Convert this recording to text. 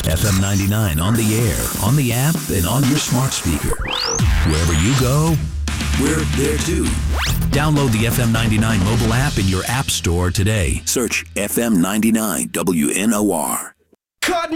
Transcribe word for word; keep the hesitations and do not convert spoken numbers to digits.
F M ninety-nine on the air, on the app, and on your smart speaker. Wherever you go, we're there too. Download the F M ninety-nine mobile app in your app store today. Search F M ninety-nine W N O R. Cut